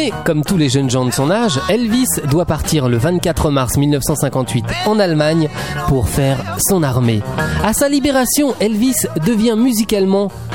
Mais, comme tous les jeunes gens de son âge, Elvis doit partir le 24 mars 1958 en Allemagne pour faire son armée. À sa libération, Elvis devient musicalement